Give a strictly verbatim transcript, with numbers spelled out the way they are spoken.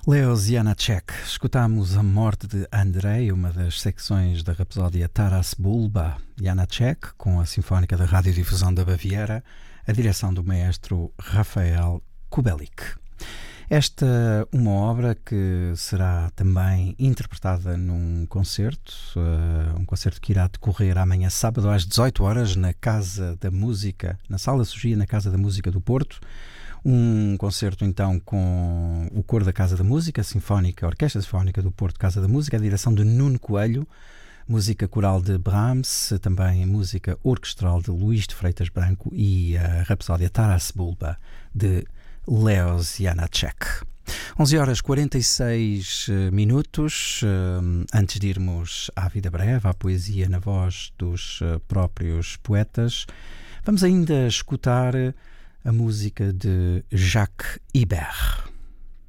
Leos Janáček, escutámos a morte de Andrei, uma das secções da Rapsódia Taras Bulba Janáček, com a Sinfónica da Radiodifusão da Baviera, a direção do maestro Rafael Kubelik. Esta uma obra que será também interpretada num concerto, uh, um concerto que irá decorrer amanhã sábado às dezoito horas na Casa da Música, na Sala Sogia, na Casa da Música do Porto. Um concerto então com o coro da Casa da Música, a Sinfónica, a Orquestra Sinfónica do Porto, Casa da Música, a direção de Nuno Coelho, música coral de Brahms, também música orquestral de Luís de Freitas Branco e a Rapsódia Taras Bulba de Leos Janáček. onze horas e quarenta e seis minutos, antes de irmos à vida breve, à poesia na voz dos próprios poetas, vamos ainda escutar a música de Jacques Ibert.